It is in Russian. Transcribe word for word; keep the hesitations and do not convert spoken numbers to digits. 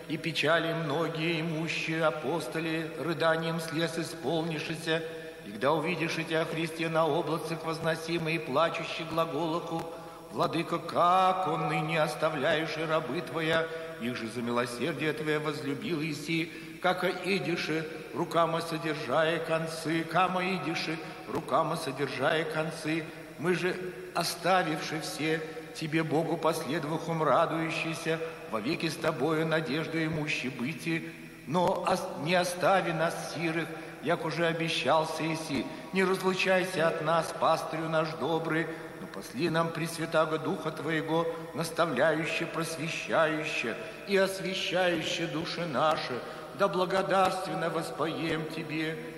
и печали многие имущие апостоли, рыданием слез исполнившися, и когда увидишь тебя, Христе, на облацах возносимый и плачущий глаголоху, Владыка, как он ныне оставляешь и рабы Твоя, их же за милосердие Твое возлюбил Иси, как идиши, руками содержая концы, кама идиши, руками содержая концы, мы же, оставивши все, Тебе, Богу, последовахом радующийся, вовеки с Тобою надежду имущи быти, но не остави нас сирых, як уже обещался Иси, не разлучайся от нас, пастырю наш добрый, но посли нам Пресвятаго Духа Твоего, наставляюще, просвещающе и освящающе души наши, да благодарственно воспоем Тебе,